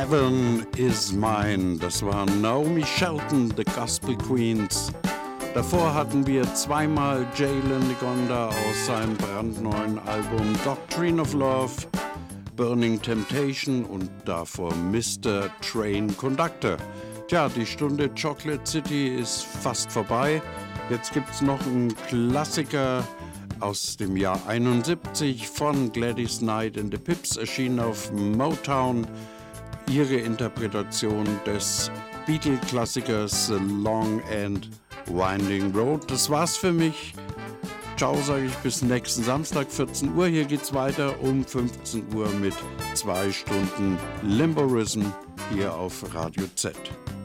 Heaven is Mine. Das war Naomi Shelton, The Gospel Queens. Davor hatten wir zweimal Jalen Ngonda aus seinem brandneuen Album Doctrine of Love, Burning Temptation und davor Mr. Train Conductor. Tja, die Stunde Chocolate City ist fast vorbei. Jetzt gibt's noch einen Klassiker aus dem Jahr 71 von Gladys Knight and the Pips, erschienen auf Motown. Ihre Interpretation des Beatle-Klassikers The Long and Winding Road. Das war's für mich. Ciao, sage ich, bis nächsten Samstag, 14 Uhr. Hier geht's weiter um 15 Uhr mit 2 Stunden Limborism hier auf Radio Z.